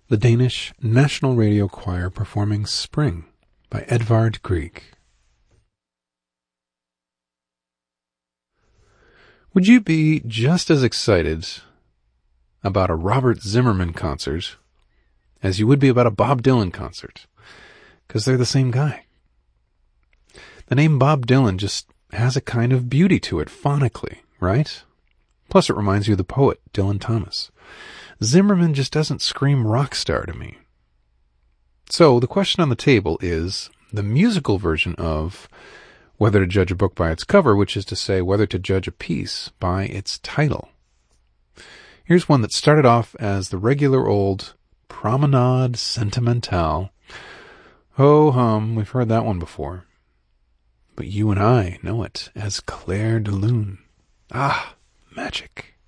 The Danish National Radio Choir performing Spring by Edvard Grieg. Would you be just as excited about a Robert Zimmerman concert as you would be about a Bob Dylan concert? Because they're the same guy. The name Bob Dylan just has a kind of beauty to it phonically, right? Plus it reminds you of the poet Dylan Thomas. Zimmerman just doesn't scream rock star to me. So the question on the table is the musical version of whether to judge a book by its cover, which is to say whether to judge a piece by its title. Here's one that started off as the regular old Promenade Sentimentale. Ho hum, we've heard that one before. But you and I know it as Clair de Lune. Ah, magic.